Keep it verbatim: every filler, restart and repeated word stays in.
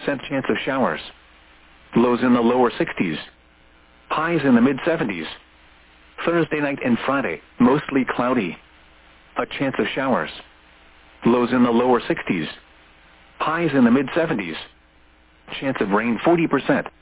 chance of showers. Lows in the lower sixties. Highs in the mid seventies. Thursday night and Friday, mostly cloudy. A chance of showers. Lows in the lower sixties. Highs in the mid seventies. Chance of rain forty percent.